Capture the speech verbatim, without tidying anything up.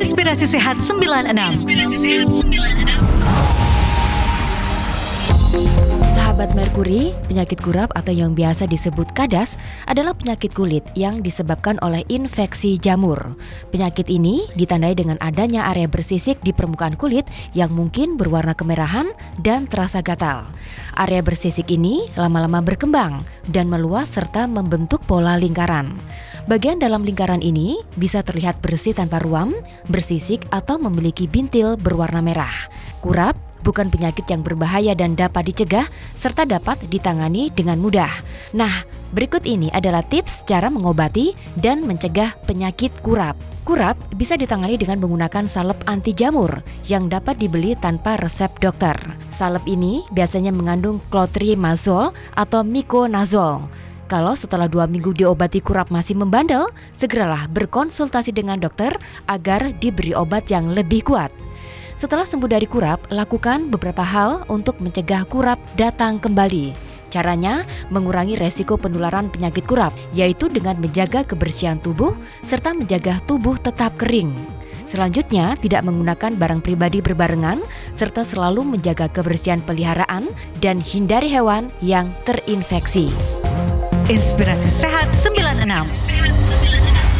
Inspirasi Sehat sembilan enam. Inspirasi Sehat sembilan enam. Sahabat Merkuri, penyakit kurap atau yang biasa disebut kadas adalah penyakit kulit yang disebabkan oleh infeksi jamur. Penyakit ini ditandai dengan adanya area bersisik di permukaan kulit yang mungkin berwarna kemerahan dan terasa gatal. Area bersisik ini lama-lama berkembang dan meluas serta membentuk pola lingkaran. Bagian dalam lingkaran ini bisa terlihat bersih tanpa ruam, bersisik atau memiliki bintil berwarna merah. Kurap bukan penyakit yang berbahaya dan dapat dicegah serta dapat ditangani dengan mudah. Nah, berikut ini adalah tips cara mengobati dan mencegah penyakit kurap. Kurap bisa ditangani dengan menggunakan salep anti jamur yang dapat dibeli tanpa resep dokter. Salep ini biasanya mengandung clotrimazole atau miconazole. Kalau setelah dua minggu diobati kurap masih membandel, segeralah berkonsultasi dengan dokter agar diberi obat yang lebih kuat. Setelah sembuh dari kurap, lakukan beberapa hal untuk mencegah kurap datang kembali. Caranya, mengurangi resiko penularan penyakit kurap, yaitu dengan menjaga kebersihan tubuh serta menjaga tubuh tetap kering. Selanjutnya, tidak menggunakan barang pribadi berbarengan, serta selalu menjaga kebersihan peliharaan dan hindari hewan yang terinfeksi. Inspirasi Sehat sembilan enam. Inspirasi Sehat sembilan enam.